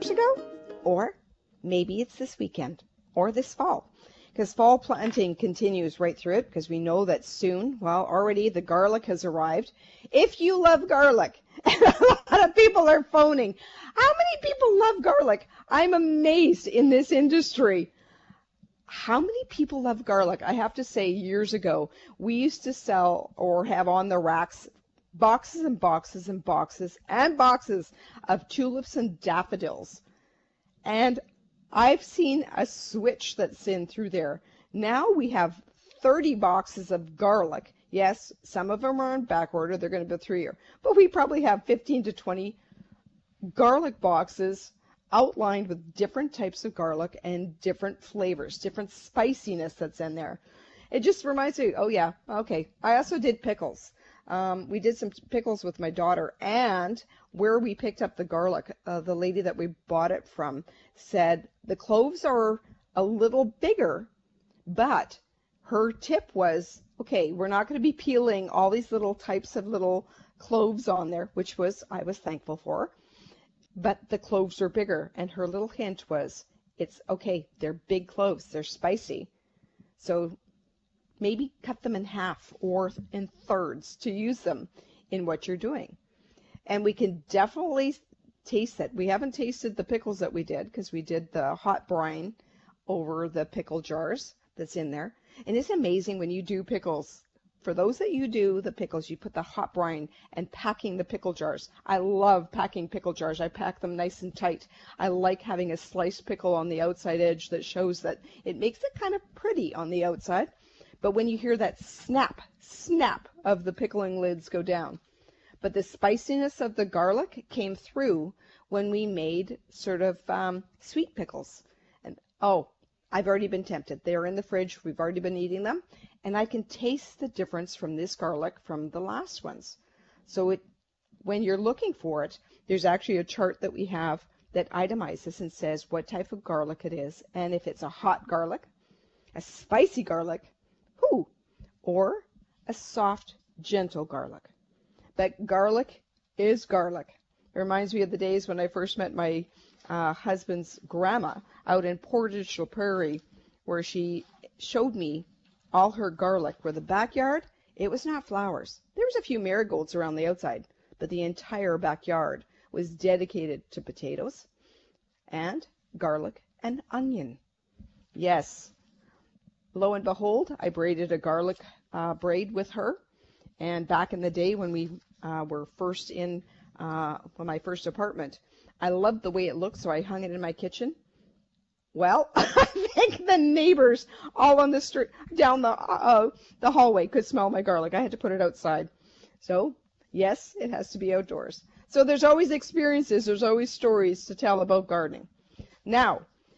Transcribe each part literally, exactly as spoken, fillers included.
years ago, or maybe it's this weekend or this fall, because fall planting continues right through it, because we know that soon, well, already the garlic has arrived. If you love garlic, and a lot of people are phoning, how many people love garlic? I'm amazed in this industry. How many people love garlic? I have to say, years ago, we used to sell or have on the racks boxes and boxes and boxes and boxes of tulips and daffodils. And I've seen a switch that's in through there. Now we have thirty boxes of garlic. Yes, some of them are in back order. They're going to be through here. But we probably have fifteen to twenty garlic boxes outlined with different types of garlic and different flavors, different spiciness that's in there. It just reminds me, oh yeah, okay. I also did pickles. Um, we did some pickles with my daughter, and where we picked up the garlic, uh, the lady that we bought it from said the cloves are a little bigger, but her tip was, okay, we're not going to be peeling all these little types of little cloves on there, which was, I was thankful for, but the cloves are bigger. And her little hint was, it's okay, they're big cloves, they're spicy. So maybe cut them in half or in thirds to use them in what you're doing. And we can definitely taste it. We haven't tasted the pickles that we did, because we did the hot brine over the pickle jars that's in there. And it's amazing when you do pickles. For those that you do the pickles, you put the hot brine and packing the pickle jars. I love packing pickle jars. I pack them nice and tight. I like having a sliced pickle on the outside edge that shows that it makes it kind of pretty on the outside. But when you hear that snap, snap of the pickling lids go down. But the spiciness of the garlic came through when we made sort of um, sweet pickles. And oh, I've already been tempted. They're in the fridge. We've already been eating them. And I can taste the difference from this garlic from the last ones. So it, when you're looking for it, there's actually a chart that we have that itemizes and says what type of garlic it is. And if it's a hot garlic, a spicy garlic, whoo, or a soft, gentle garlic. But garlic is garlic. It reminds me of the days when I first met my uh, husband's grandma out in Portage la Prairie, where she showed me all her garlic. Where the backyard, it was not flowers. There was a few marigolds around the outside, but the entire backyard was dedicated to potatoes and garlic and onion. Yes. Lo and behold, I braided a garlic uh, braid with her. And back in the day when we uh, were first in uh, my first apartment, I loved the way it looked, so I hung it in my kitchen. Well, I think the neighbors all on the street down the uh, the hallway could smell my garlic. I had to put it outside. So, yes, it has to be outdoors. So there's always experiences, there's always stories to tell about gardening. Now,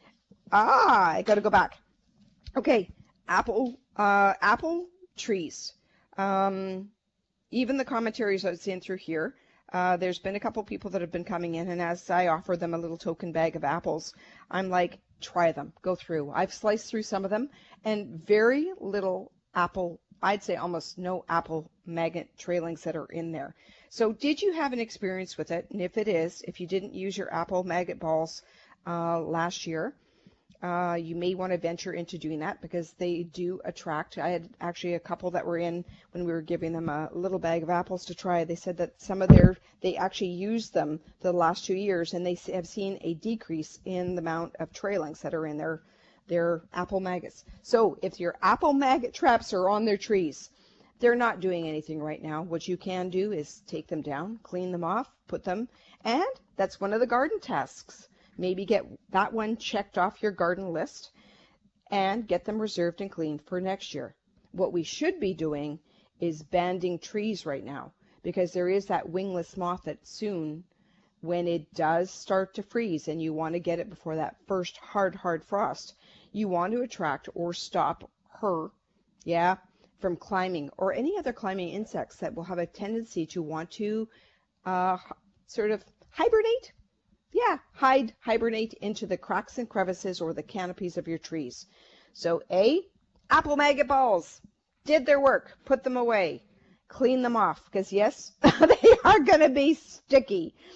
ah, I got to go back. Okay, apple, uh, apple trees. Um, even the commentaries I've seen through here, uh, there's been a couple people that have been coming in, and as I offer them a little token bag of apples, I'm like, try them, go through. I've sliced through some of them, and very little apple, I'd say almost no apple maggot trailings that are in there. So did you have an experience with it? And if it is, if you didn't use your apple maggot balls uh, last year, Uh, you may want to venture into doing that, because they do attract. I had actually a couple that were in when we were giving them a little bag of apples to try. They said that some of their, they actually used them the last two years, and they have seen a decrease in the amount of trailings that are in their, their apple maggots. So if your apple maggot traps are on their trees, they're not doing anything right now. What you can do is take them down, clean them off, put them, and that's one of the garden tasks. Maybe get that one checked off your garden list and get them reserved and cleaned for next year. What we should be doing is banding trees right now, because there is that wingless moth that soon, when it does start to freeze and you want to get it before that first hard, hard frost, you want to attract or stop her, yeah, from climbing, or any other climbing insects that will have a tendency to want to uh, sort of hibernate. Yeah, hide, hibernate into the cracks and crevices or the canopies of your trees. So A, apple maggot balls did their work. Put them away. Clean them off, because yes, they are going to be sticky.